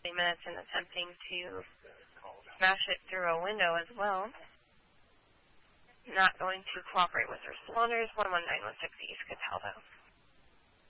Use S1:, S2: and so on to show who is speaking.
S1: minutes and attempting to smash it through a window as well. Not going to cooperate with responders. 11916 East Cataldo.